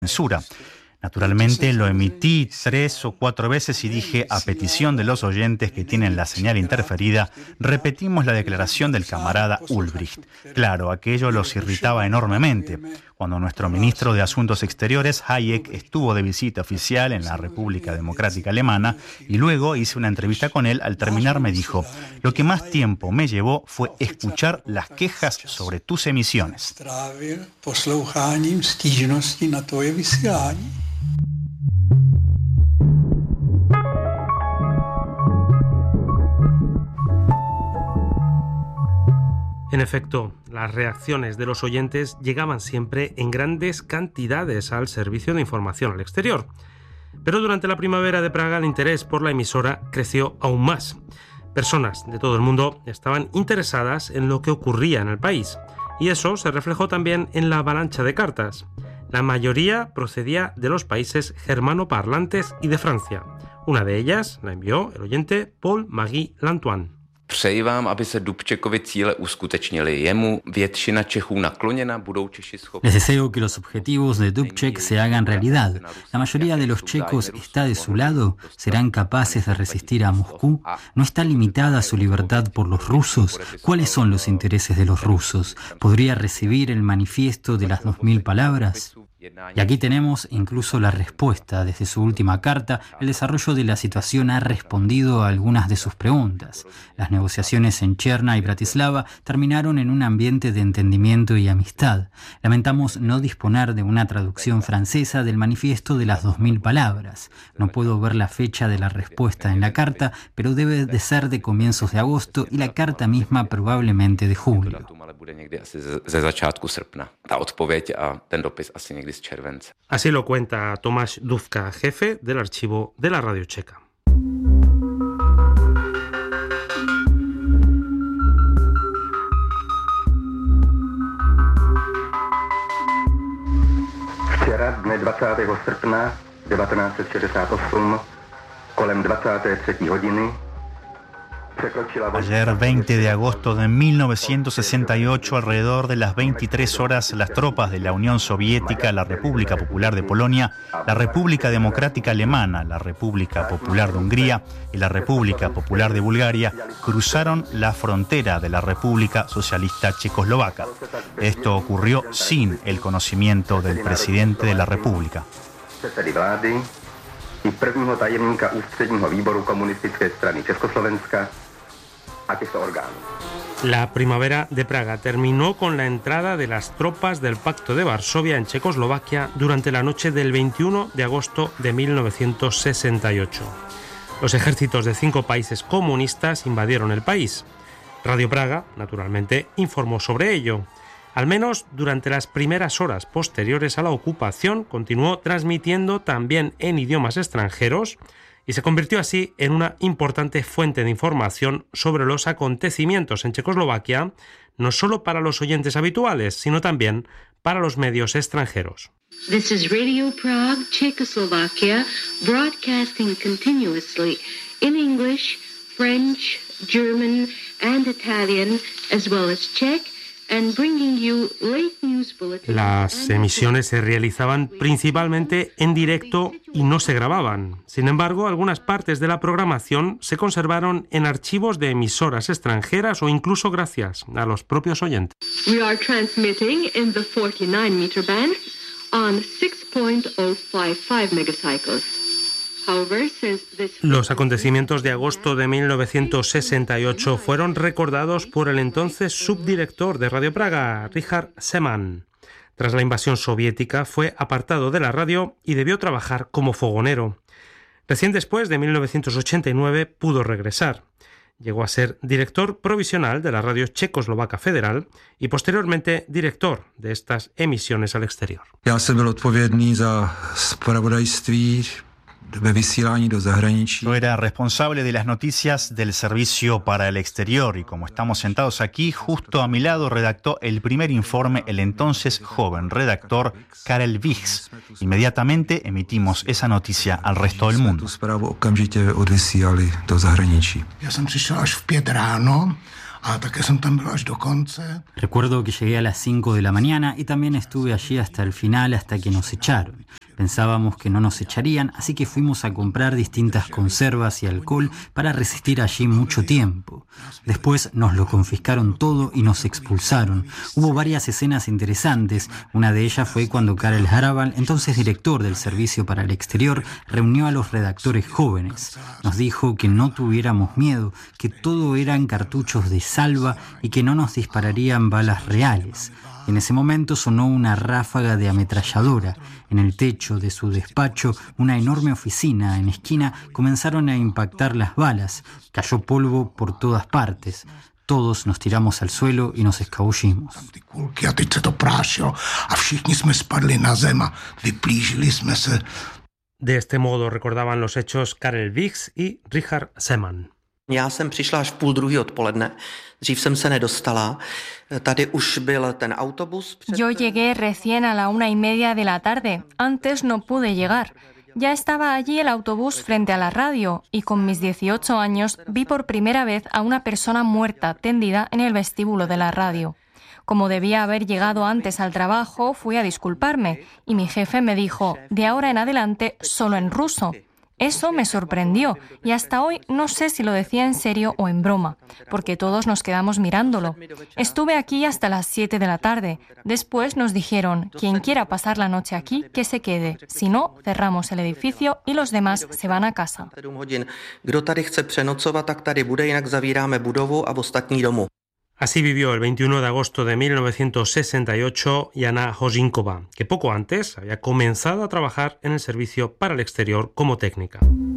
censura. Naturalmente lo emití 3 o 4 veces y dije, a petición de los oyentes que tienen la señal interferida, repetimos la declaración del camarada Ulbricht. Claro, aquello los irritaba enormemente. Cuando nuestro ministro de Asuntos Exteriores, Hayek, estuvo de visita oficial en la República Democrática Alemana y luego hice una entrevista con él, al terminar me dijo, lo que más tiempo me llevó fue escuchar las quejas sobre tus emisiones. En efecto, las reacciones de los oyentes llegaban siempre en grandes cantidades al servicio de información al exterior. Pero durante la primavera de Praga el interés por la emisora creció aún más. Personas de todo el mundo estaban interesadas en lo que ocurría en el país, y eso se reflejó también en la avalancha de cartas. La mayoría procedía de los países germanoparlantes y de Francia. Una de ellas la envió el oyente Paul-Marie Lantoine. Přeji vám, aby se Dubčekovi cíle uskutečnily. Jemu většina Čechů nakloněna, budou Češi schopni. Les deseo que los objetivos de Dubček se hagan realidad. La mayoría de los checos está de su lado. ¿Serán capaces de resistir a Moscú? ¿No está limitada su libertad por los rusos? ¿Cuáles son los intereses de los rusos? ¿Podría recibir el manifiesto de las 2000 palabras? Y aquí tenemos incluso la respuesta. Desde su última carta, el desarrollo de la situación ha respondido a algunas de sus preguntas. Las negociaciones en Cherna y Bratislava terminaron en un ambiente de entendimiento y amistad. Lamentamos no disponer de una traducción francesa del manifiesto de las 2000 palabras. No puedo ver la fecha de la respuesta en la carta, pero debe de ser de comienzos de agosto y la carta misma probablemente de julio. Así lo cuenta Tomáš Dufka, jefe del archivo de la Radio Checa. Včera, dne 20. srpna 1968, kolem 23. hodiny, ayer, 20 de agosto de 1968, alrededor de las 23 horas, las tropas de la Unión Soviética, la República Popular de Polonia, la República Democrática Alemana, la República Popular de Hungría y la República Popular de Bulgaria cruzaron la frontera de la República Socialista Checoslovaca. Esto ocurrió sin el conocimiento del presidente de la República. I prvního tajemníka ústředního výboru komunistické strany Československa a těchto orgánů. La primavera de Praga terminó con la entrada de las tropas del Pacto de Varsovia en Checoslovaquia durante la noche del 21 de agosto de 1968. Los ejércitos de 5 países comunistas invadieron el país. Radio Praga, naturalmente, informó sobre ello. Al menos durante las primeras horas posteriores a la ocupación, continuó transmitiendo también en idiomas extranjeros y se convirtió así en una importante fuente de información sobre los acontecimientos en Checoslovaquia, no solo para los oyentes habituales, sino también para los medios extranjeros. This is Radio Prague, Czechoslovakia, broadcasting continuously in English, French, German and Italian, as well as Czech. Las emisiones se realizaban principalmente en directo y no se grababan. Sin embargo, algunas partes de la programación se conservaron en archivos de emisoras extranjeras o incluso gracias a los propios oyentes. We are transmitting in the 49-meter band on 6.055 megacycles. Los acontecimientos de agosto de 1968 fueron recordados por el entonces subdirector de Radio Praga, Richard Seman. Tras la invasión soviética fue apartado de la radio y debió trabajar como fogonero. Recién después de 1989 pudo regresar. Llegó a ser director provisional de la Radio Checoslovaca Federal y posteriormente director de estas emisiones al exterior. Já jsem byl odpovědný za zpravodajství ve vysílání do zahraničí. Yo era responsable de las noticias del servicio para el exterior y como estamos sentados aquí, justo a mi lado redactó el primer informe el entonces joven redactor Karel Vix. Inmediatamente emitimos esa noticia al resto del mundo. Zprávu okamžitě odvysílali do zahraničí. Já jsem přišel až v 5 ráno Recuerdo que llegué a las 5 de la mañana y también estuve allí hasta el final, hasta que nos echaron. Pensábamos que no nos echarían, así que fuimos a comprar distintas conservas y alcohol para resistir allí mucho tiempo. Después nos lo confiscaron todo y nos expulsaron. Hubo varias escenas interesantes. Una de ellas fue cuando Karel Haraval, entonces director del Servicio para el Exterior, reunió a los redactores jóvenes. Nos dijo que no tuviéramos miedo, que todo eran cartuchos de salva y que no nos dispararían balas reales. En ese momento sonó una ráfaga de ametralladora. En el techo de su despacho, una enorme oficina en esquina, comenzaron a impactar las balas. Cayó polvo por todas partes. Todos nos tiramos al suelo y nos escabullimos. De este modo recordaban los hechos Karel Vígs y Richard Seman. Já jsem přišla až v 12:30 odpoledne. Dřív jsem se nedostala. Tady už byl ten autobus. Yo llegué recién a la 1:30 de la tarde. Antes no pude llegar. Ya estaba allí el autobús frente a la radio y con mis 18 años vi por primera vez a una persona muerta tendida en el vestíbulo de la radio. Como debía haber llegado antes al trabajo, fui a disculparme y mi jefe me dijo, de ahora en adelante solo en ruso. Eso me sorprendió y hasta hoy no sé si lo decía en serio o en broma, porque todos nos quedamos mirándolo. Estuve aquí hasta las 7 de la tarde. Después nos dijeron, quien quiera pasar la noche aquí, que se quede. Si no, cerramos el edificio y los demás se van a casa. Kdo tady chce přenocovat, tak tady bude, jinak zavíráme budovu a ostatní domů. Así vivió el 21 de agosto de 1968 Jana Hozinkova, que poco antes había comenzado a trabajar en el Servicio para el Exterior como técnica.